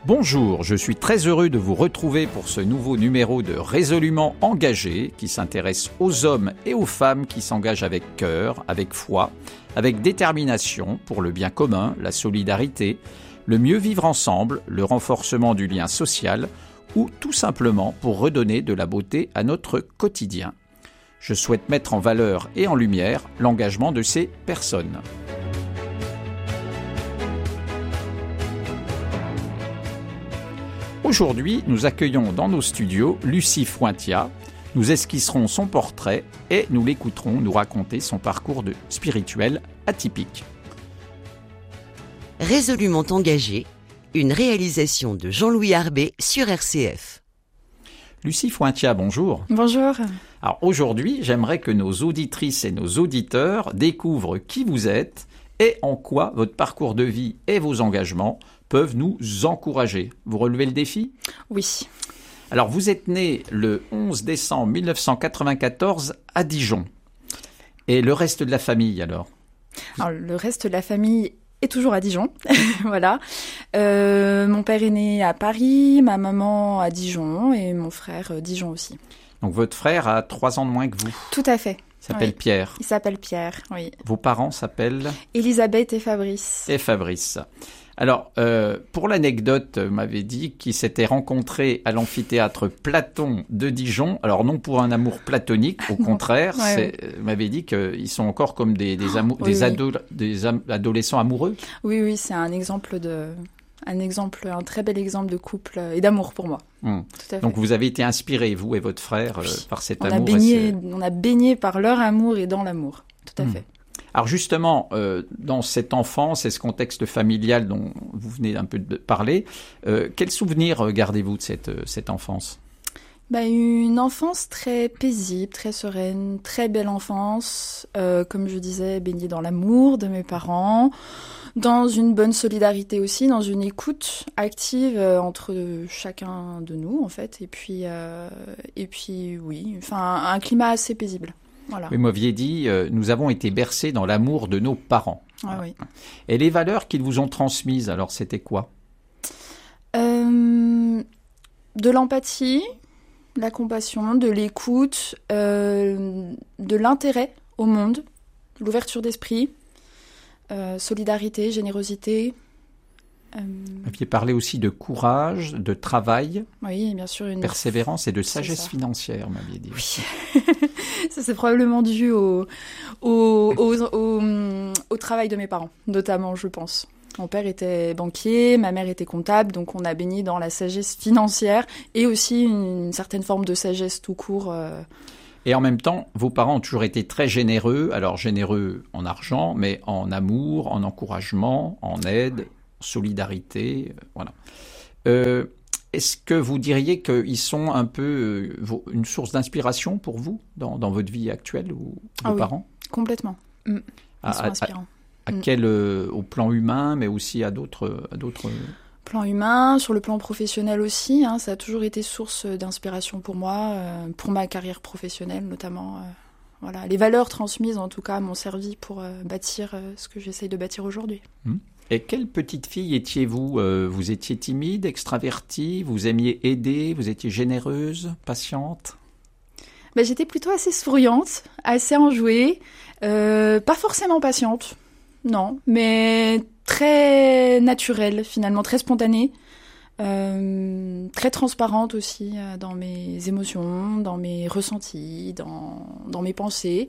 Bonjour, je suis très heureux de vous retrouver pour ce nouveau numéro de Résolument engagé qui s'intéresse aux hommes et aux femmes qui s'engagent avec cœur, avec foi, avec détermination pour le bien commun, la solidarité, le mieux vivre ensemble, le renforcement du lien social ou tout simplement pour redonner de la beauté à notre quotidien. Je souhaite mettre en valeur et en lumière l'engagement de ces personnes. Aujourd'hui, nous accueillons dans nos studios Lucie Fointia. Nous esquisserons son portrait et nous l'écouterons nous raconter son parcours de spirituel atypique. Résolument engagé, une réalisation de Jean-Louis Arbet sur RCF. Lucie Fointia, bonjour. Bonjour. Alors aujourd'hui, j'aimerais que nos auditrices et nos auditeurs découvrent qui vous êtes et en quoi votre parcours de vie et vos engagements peuvent nous encourager. Vous relevez le défi ? Oui. Alors, vous êtes né le 11 décembre 1994 à Dijon. Et le reste de la famille, alors ? Alors, le reste de la famille est toujours à Dijon. Voilà. Mon père est né à Paris, ma maman à Dijon et mon frère Dijon aussi. Donc, votre frère a 3 ans de moins que vous ? Tout à fait. Il s'appelle Pierre. Il s'appelle Pierre, oui. Vos parents s'appellent ? Elisabeth et Fabrice. Et Fabrice. Alors, pour l'anecdote, vous m'avez dit qu'ils s'étaient rencontrés à l'amphithéâtre Platon de Dijon. Alors, non pour un amour platonique, au contraire. Vous m'avez dit qu'ils sont encore comme des adolescents amoureux. Oui, c'est un très bel exemple de couple et d'amour pour moi. Tout à fait. Donc, vous avez été inspirés, vous et votre frère, par cet amour. On a baigné par leur amour et dans l'amour. Tout à fait. Alors justement, dans cette enfance et ce contexte familial dont vous venez un peu de parler, quels souvenirs gardez-vous de cette enfance ? Une enfance très paisible, très sereine, très belle enfance. Comme je disais, baignée dans l'amour de mes parents, dans une bonne solidarité aussi, dans une écoute active entre chacun de nous en fait. Et puis oui, un climat assez paisible. Voilà. Vous m'aviez dit, nous avons été bercés dans l'amour de nos parents. Ah, oui. Et les valeurs qu'ils vous ont transmises, alors c'était quoi ? De l'empathie, de la compassion, de l'écoute, de l'intérêt au monde, de l'ouverture d'esprit, solidarité, générosité. Vous aviez parlé aussi de courage, de travail, oui, bien sûr, persévérance et de sagesse financière, vous m'aviez dit. Oui. Ça, c'est probablement dû au travail de mes parents, notamment, je pense. Mon père était banquier, ma mère était comptable, donc on a baigné dans la sagesse financière et aussi une certaine forme de sagesse tout court. Et en même temps, vos parents ont toujours été très généreux, alors généreux en argent, mais en amour, en encouragement, en aide, solidarité, voilà. Est-ce que vous diriez qu'ils sont un peu une source d'inspiration pour vous dans votre vie actuelle ou vos parents ? Complètement. Ils sont inspirants. Au plan humain, mais aussi à d'autres... Plan humain, sur le plan professionnel aussi, ça a toujours été source d'inspiration pour moi, pour ma carrière professionnelle notamment. Voilà. Les valeurs transmises en tout cas m'ont servi pour bâtir ce que j'essaye de bâtir aujourd'hui. Et quelle petite fille étiez-vous ? Vous étiez timide, extravertie, vous aimiez aider, vous étiez généreuse, patiente ? J'étais plutôt assez souriante, assez enjouée, pas forcément patiente, non, mais très naturelle finalement, très spontanée, très transparente aussi dans mes émotions, dans mes ressentis, dans mes pensées,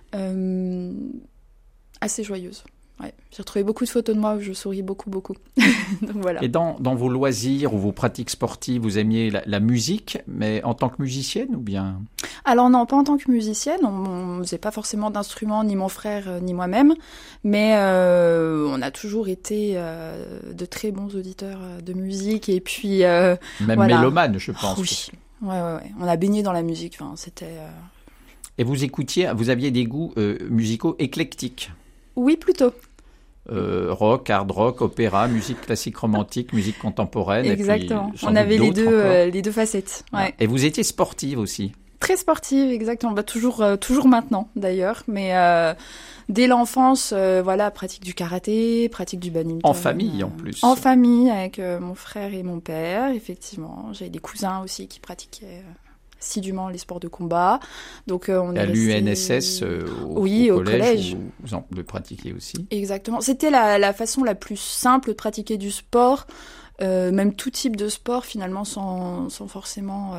assez joyeuse. Ouais, j'ai retrouvé beaucoup de photos de moi où je souris beaucoup. Donc voilà. Et dans vos loisirs ou vos pratiques sportives, vous aimiez la musique, mais en tant que musicienne ou bien ? Alors non, pas en tant que musicienne. On ne faisait pas forcément d'instruments, ni mon frère, ni moi-même. Mais on a toujours été de très bons auditeurs de musique. Et puis, même mélomanes, je pense. Oui, ouais. On a baigné dans la musique. Enfin, c'était... Et vous aviez des goûts musicaux éclectiques ? Oui, plutôt. Rock, hard rock, opéra, musique classique romantique, musique contemporaine. Exactement. Et puis, on avait les deux facettes. Ouais. Et vous étiez sportive aussi. Très sportive, exactement. Bah, toujours maintenant, d'ailleurs. Mais dès l'enfance, pratique du karaté, pratique du badminton. En famille, en plus. En famille, avec mon frère et mon père, effectivement. J'avais des cousins aussi qui pratiquaient assidûment les sports de combat. Donc, on est à resté... l'UNSS au collège. Vous en le pratiquiez aussi. Exactement. C'était la façon la plus simple de pratiquer du sport. Même tout type de sport finalement sans forcément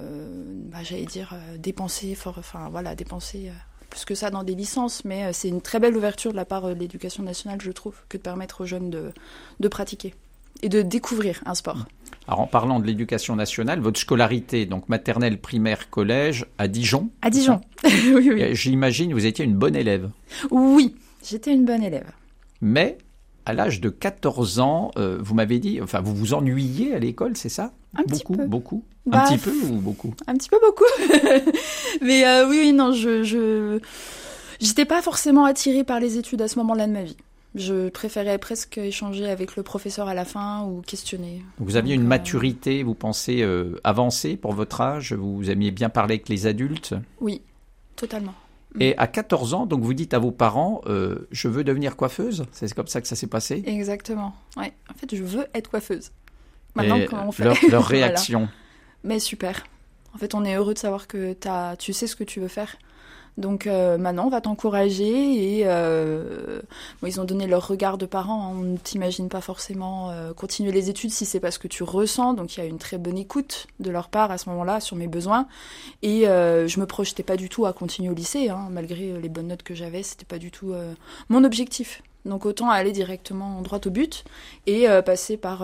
dépenser plus que ça dans des licences, mais c'est une très belle ouverture de la part de l'éducation nationale, je trouve, que de permettre aux jeunes de pratiquer et de découvrir un sport. Alors en parlant de l'éducation nationale, votre scolarité, donc maternelle, primaire, collège, à Dijon. À Dijon. Oui. J'imagine vous étiez une bonne élève. Oui, j'étais une bonne élève. Mais à l'âge de 14 ans, vous m'avez dit, enfin, vous vous ennuyiez à l'école, c'est ça ? Un petit peu. Beaucoup. Un petit peu ou beaucoup ? Un petit peu beaucoup. Mais oui, non, j'étais pas forcément attirée par les études à ce moment-là de ma vie. Je préférais presque échanger avec le professeur à la fin ou questionner. Vous aviez une maturité, vous pensez, avancée pour votre âge ? Vous aimiez bien parler avec les adultes ? Oui, totalement. Et à 14 ans, donc vous dites à vos parents, je veux devenir coiffeuse. C'est comme ça que ça s'est passé ? Exactement. Ouais. En fait, je veux être coiffeuse. Maintenant, comment on fait ? Leur réaction. Voilà. Mais super. En fait, on est heureux de savoir que tu sais ce que tu veux faire. Donc maintenant, on va t'encourager et ils ont donné leur regard de parents. On ne t'imagine pas forcément continuer les études si c'est pas ce que tu ressens. Donc il y a une très bonne écoute de leur part à ce moment-là sur mes besoins. Et je me projetais pas du tout à continuer au lycée, malgré les bonnes notes que j'avais. C'était pas du tout mon objectif. Donc autant aller directement droit au but et passer par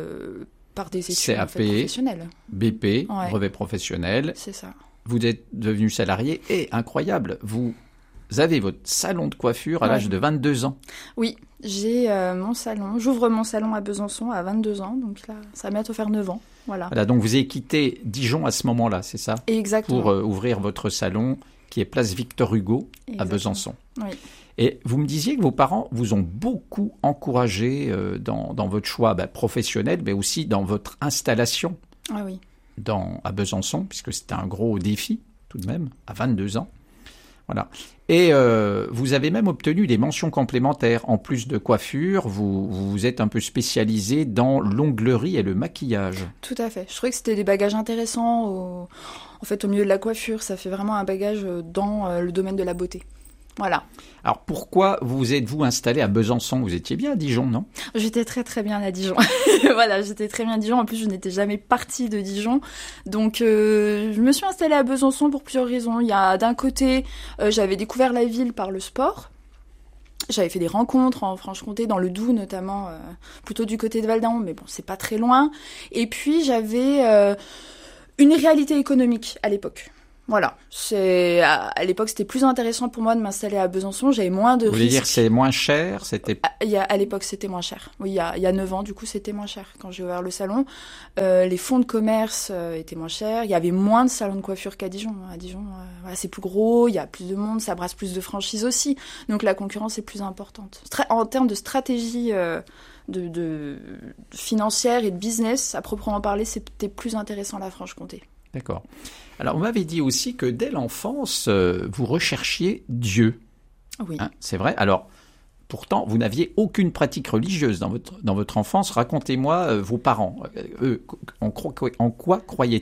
des études CAP, professionnelles. BP, brevet professionnel. C'est ça. Vous êtes devenu salarié et, incroyable, vous avez votre salon de coiffure à l'âge de 22 ans. Oui, j'ai mon salon. J'ouvre mon salon à Besançon à 22 ans. Donc là, ça va bientôt faire 9 ans. Voilà, donc vous avez quitté Dijon à ce moment-là, c'est ça ? Exactement. Pour ouvrir votre salon qui est place Victor Hugo à Besançon. Oui. Et vous me disiez que vos parents vous ont beaucoup encouragé dans votre choix professionnel, mais aussi dans votre installation. Ah oui. À Besançon, puisque c'était un gros défi, tout de même, à 22 ans. Voilà. Et vous avez même obtenu des mentions complémentaires. En plus de coiffure, vous êtes un peu spécialisé dans l'onglerie et le maquillage. Tout à fait. Je trouvais que c'était des bagages intéressants. Au milieu de la coiffure, ça fait vraiment un bagage dans le domaine de la beauté. Voilà. Alors pourquoi vous êtes-vous installé à Besançon ? Vous étiez bien à Dijon, non ? J'étais très très bien à Dijon. Voilà, j'étais très bien à Dijon. En plus, je n'étais jamais partie de Dijon. Donc, je me suis installée à Besançon pour plusieurs raisons. Il y a d'un côté, j'avais découvert la ville par le sport. J'avais fait des rencontres en Franche-Comté, dans le Doubs notamment, plutôt du côté de Val-d'Aon, mais bon, c'est pas très loin. Et puis, j'avais une réalité économique à l'époque. Voilà, à l'époque c'était plus intéressant pour moi de m'installer à Besançon, j'avais moins de risques. Vous voulez dire c'est moins cher, à l'époque c'était moins cher, oui, il y a 9 ans du coup c'était moins cher quand j'ai ouvert le salon. Les fonds de commerce étaient moins chers, il y avait moins de salons de coiffure qu'à Dijon. À Dijon c'est plus gros, il y a plus de monde, ça brasse plus de franchises aussi, donc la concurrence est plus importante. En termes de stratégie de financière et de business, à proprement parler, c'était plus intéressant la Franche-Comté. D'accord. Alors, vous m'avez dit aussi que dès l'enfance, vous recherchiez Dieu. Oui. C'est vrai. Alors, pourtant, vous n'aviez aucune pratique religieuse dans votre enfance. Racontez-moi vos parents. Eux, en quoi croyaient-ils ?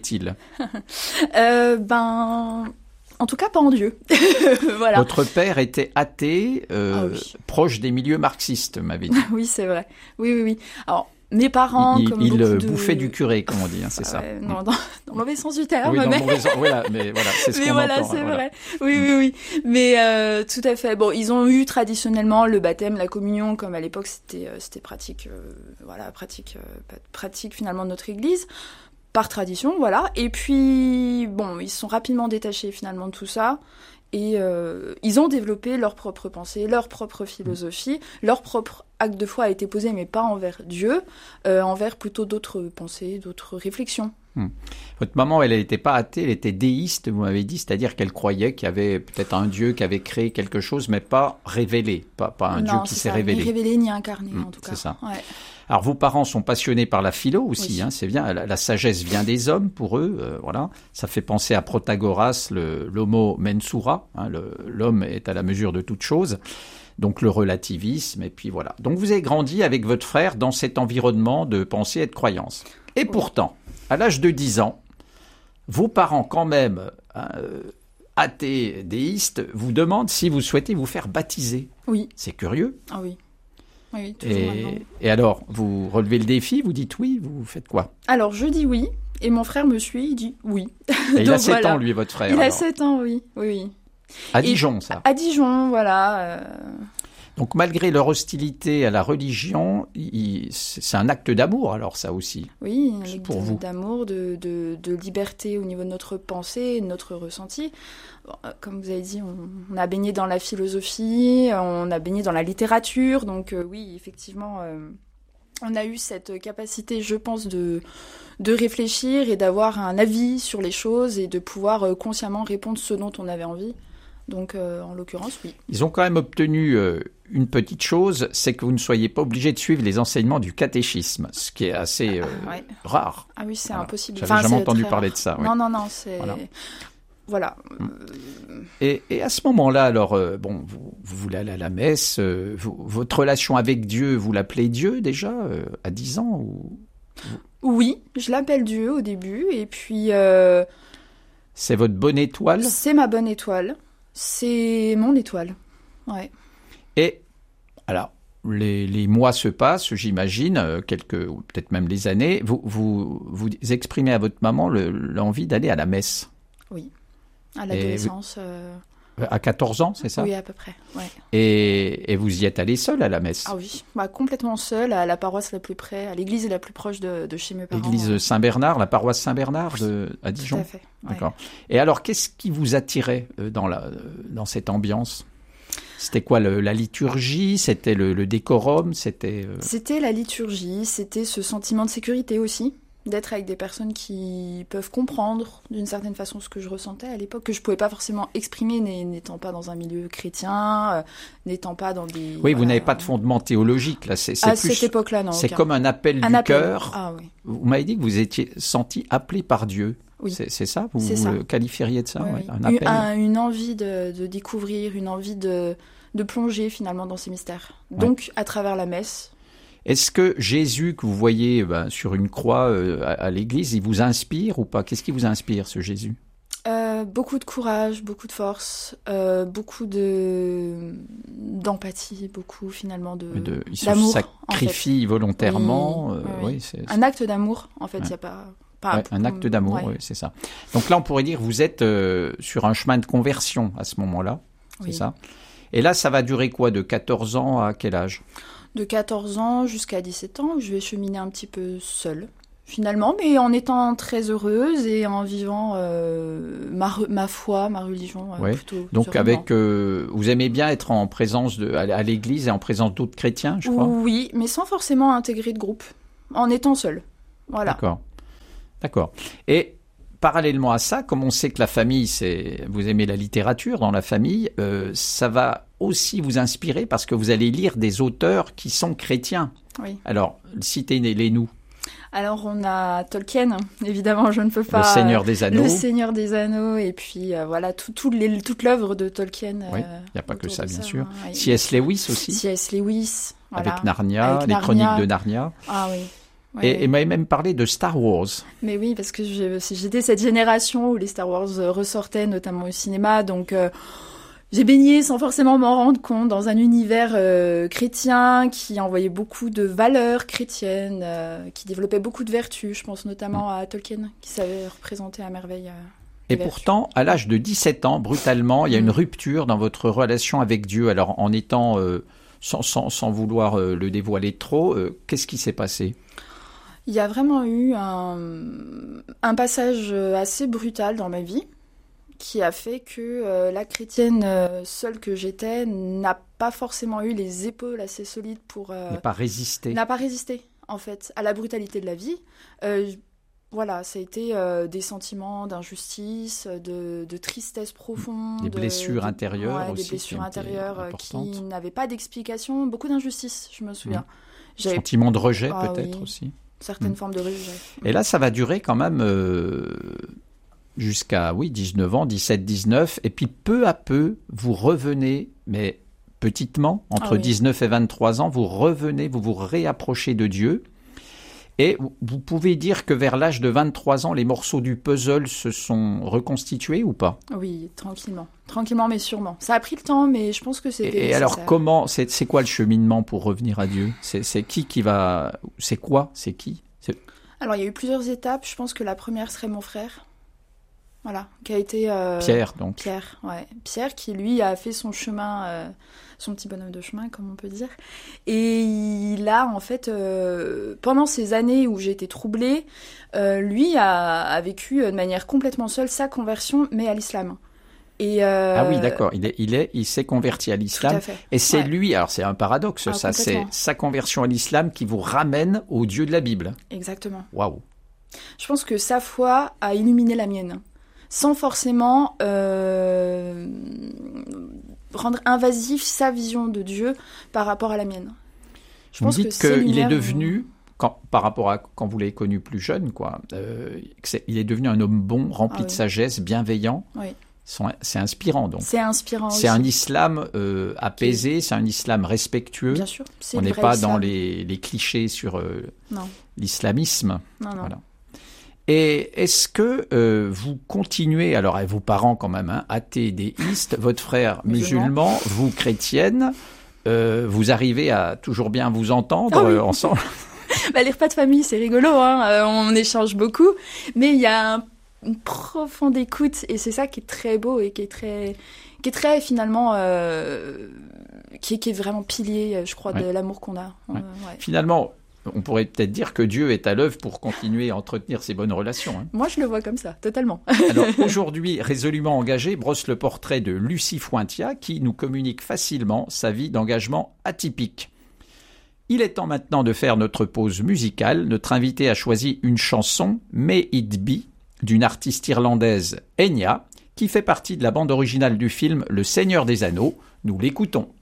En tout cas, pas en Dieu. Voilà. Votre père était athée, oui. proche des milieux marxistes, m'avez dit. Oui, c'est vrai. Oui. Alors, mes parents, il bouffait du curé, comme on dit, c'est ça. Non, dans le mauvais sens du terme. Oui, dans le mauvais sens. Voilà, mais voilà, c'est ce qu'on entend. C'est vrai. Oui. Mais tout à fait. Bon, ils ont eu traditionnellement le baptême, la communion, comme à l'époque c'était pratique. Pratique finalement de notre Église. Par tradition, voilà. Et puis, bon, ils se sont rapidement détachés finalement de tout ça. Et ils ont développé leur propre pensée, leur propre philosophie, leur propre acte de foi a été posé, mais pas envers Dieu, envers plutôt d'autres pensées, d'autres réflexions. Votre maman, elle n'était pas athée, elle était déiste, vous m'avez dit, c'est-à-dire qu'elle croyait qu'il y avait peut-être un Dieu qui avait créé quelque chose, mais pas révélé, pas un Dieu qui s'est révélé. Ni révélé, ni incarné, en tout cas. C'est ça. Ouais. Alors, vos parents sont passionnés par la philo aussi, Oui. hein, c'est bien. La sagesse vient des hommes pour eux, voilà. Ça fait penser à Protagoras, l'homo mensura, hein, l'homme est à la mesure de toute chose. Donc le relativisme, et puis voilà. Donc vous avez grandi avec votre frère dans cet environnement de pensée et de croyance. Et pourtant, à l'âge de 10 ans, vos parents quand même, athées, déistes, vous demandent si vous souhaitez vous faire baptiser. Oui. C'est curieux. Ah oui. Oui, toujours maintenant. Et alors, vous relevez le défi, vous dites oui, vous faites quoi? Alors, je dis oui, et mon frère me suit, il dit oui. Et il a 7 ans, lui, votre frère. Il a alors. 7 ans, oui. Oui. À Dijon, ça. À Dijon, voilà. Donc, malgré leur hostilité à la religion, c'est un acte d'amour, alors, ça aussi. Oui, un C'est acte pour vous. d'amour, de liberté au niveau de notre pensée, de notre ressenti. Bon, comme vous avez dit, on a baigné dans la philosophie, on a baigné dans la littérature, donc oui, effectivement, on a eu cette capacité, je pense, de réfléchir et d'avoir un avis sur les choses et de pouvoir consciemment répondre ce dont on avait envie. Donc, en l'occurrence, oui. Ils ont quand même obtenu une petite chose, c'est que vous ne soyez pas obligé de suivre les enseignements du catéchisme, ce qui est assez Ouais. rare. Ah oui, c'est Voilà. impossible. J'avais jamais c'est entendu très parler rare. de ça. oui. Non, c'est... Voilà. Et à ce moment-là, alors, bon, vous voulez aller à la messe, votre relation avec Dieu, vous l'appelez Dieu déjà, à 10 ans ou... Oui, je l'appelle Dieu au début, et puis C'est votre bonne étoile? c'est ma bonne étoile. C'est mon étoile. Ouais. Et, alors, les mois se passent, j'imagine, ou peut-être même les années, vous exprimez à votre maman l'envie d'aller à la messe. Oui. À l'adolescence. À 14 ans, c'est ça? Oui, à peu près. Ouais. Et vous y êtes allé seul à la messe? Ah oui, complètement seule, à la paroisse la plus près, à l'église la plus proche de chez mes parents. L'église Saint-Bernard, la paroisse Saint-Bernard à Dijon? Tout à fait. Ouais. D'accord. Et alors, qu'est-ce qui vous attirait dans cette ambiance? C'était quoi, la liturgie? C'était le décorum? C'était la liturgie, c'était ce sentiment de sécurité aussi, d'être avec des personnes qui peuvent comprendre d'une certaine façon ce que je ressentais à l'époque, que je pouvais pas forcément exprimer n'étant pas dans un milieu chrétien, n'étant pas dans des... Oui, vous n'avez pas de fondement théologique, là. C'est à plus, cette époque-là, non. c'est aucun. comme un appel du cœur. Ah oui. Vous m'avez dit que vous étiez senti appelé par Dieu. Oui. C'est ça? Vous, C'est vous ça. le qualifieriez de ça? Oui, ouais, oui. un appel? Une envie de découvrir, une envie de plonger finalement dans ces mystères. Donc, à travers la messe. Est-ce que Jésus que vous voyez sur une croix à l'église, il vous inspire ou pas? Qu'est-ce qui vous inspire, ce Jésus? Beaucoup de courage, beaucoup de force, beaucoup d'empathie, beaucoup finalement Il se d'amour, sacrifie volontairement. Oui. C'est un acte d'amour, en fait. Il n'y a pas un acte d'amour, ouais. oui, c'est ça. Donc là, on pourrait dire que vous êtes sur un chemin de conversion à ce moment-là, c'est ça? Et là, ça va durer quoi, de 14 ans à quel âge? De 14 ans jusqu'à 17 ans, je vais cheminer un petit peu seule, finalement, mais en étant très heureuse et en vivant ma foi, ma religion plutôt. Donc vous aimez bien être en présence à l'église et en présence d'autres chrétiens, je crois? Oui, mais sans forcément intégrer de groupe, en étant seule. Voilà. D'accord. Et parallèlement à ça, comme on sait que la famille, vous aimez la littérature dans la famille, ça va aussi vous inspirer parce que vous allez lire des auteurs qui sont chrétiens. Oui. Alors, citez-les-nous. Alors, on a Tolkien, évidemment, je ne peux pas... Le Seigneur des Anneaux. Le Seigneur des Anneaux, et puis voilà, toute l'œuvre de Tolkien. Oui, il n'y a pas que ça, bien sûr. Hein, C.S. Lewis aussi. C.S. Lewis, voilà. Avec Narnia, les chroniques de Narnia. Ah oui. Ouais. Et il m'avait même parlé de Star Wars. Mais oui, parce que j'étais cette génération où les Star Wars ressortaient, notamment au cinéma, donc... J'ai baigné sans forcément m'en rendre compte dans un univers chrétien qui envoyait beaucoup de valeurs chrétiennes, qui développait beaucoup de vertus. Je pense notamment à Tolkien, qui savait représenter à merveille Et pourtant, à l'âge de 17 ans, brutalement, il y a une rupture dans votre relation avec Dieu. Alors, en étant, sans vouloir le dévoiler trop, qu'est-ce qui s'est passé ? Il y a vraiment eu un passage assez brutal dans ma vie, qui a fait que la chrétienne seule que j'étais n'a pas forcément eu les épaules assez solides pour... N'a pas résisté. N'a pas résisté, en fait, à la brutalité de la vie. Voilà, ça a été des sentiments d'injustice, de tristesse profonde. Des blessures intérieures aussi. Des blessures intérieures qui n'avaient pas d'explication. Beaucoup d'injustice, je me souviens. Sentiment de rejet peut-être aussi. Certaines formes de rejet. Et là, ça va durer quand même jusqu'à 19 ans, 17, 19. Et puis peu à peu, vous revenez, mais petitement, entre 19 et 23 ans, vous revenez, vous vous réapprochez de Dieu. Et vous pouvez dire que vers l'âge de 23 ans, les morceaux du puzzle se sont reconstitués ou pas ? Oui, tranquillement. Tranquillement, mais sûrement. Ça a pris le temps, mais je pense que c'était nécessaire. Et alors, comment, c'est quoi le cheminement pour revenir à Dieu ? C'est qui va... C'est quoi ? C'est qui ? Alors, il y a eu plusieurs étapes. Je pense que la première serait mon frère. Voilà, qui a été... Pierre, donc. Pierre, ouais. Pierre, qui, lui, a fait son chemin, son petit bonhomme de chemin, comme on peut dire. Et il a, en fait, pendant ces années où j'ai été troublée, lui a vécu de manière complètement seule sa conversion, mais à l'islam. Et ah oui, d'accord. Il s'est converti à l'islam. Tout à fait. Et c'est lui, alors c'est un paradoxe, ça, c'est sa conversion à l'islam qui vous ramène au Dieu de la Bible. Exactement. Waouh. Je pense que sa foi a illuminé la mienne, sans forcément rendre invasif sa vision de Dieu par rapport à la mienne. Je pense que qu'il est devenu, par rapport à quand vous l'avez connu plus jeune, il est devenu un homme bon, rempli de sagesse, bienveillant. Oui. C'est inspirant, donc. C'est inspirant aussi. C'est un islam apaisé, c'est un islam respectueux. Bien sûr. On n'est pas dans les clichés sur l'islamisme. Non. Voilà. Et est-ce que vous continuez, alors vos parents quand même, athées, déistes, votre frère musulman, vous chrétienne, vous arrivez à toujours bien vous entendre ensemble ? Les repas de famille, c'est rigolo, on échange beaucoup, mais il y a une profonde écoute, et c'est ça qui est très beau et qui est très finalement, qui est vraiment pilier, je crois, de l'amour qu'on a. Ouais. Finalement, on pourrait peut-être dire que Dieu est à l'œuvre pour continuer à entretenir ces bonnes relations. Moi, je le vois comme ça, totalement. Alors aujourd'hui, Résolument engagé brosse le portrait de Lucie Fouintia qui nous communique facilement sa vie d'engagement atypique. Il est temps maintenant de faire notre pause musicale. Notre invité a choisi une chanson, May It Be, d'une artiste irlandaise, Enya, qui fait partie de la bande originale du film Le Seigneur des Anneaux. Nous l'écoutons.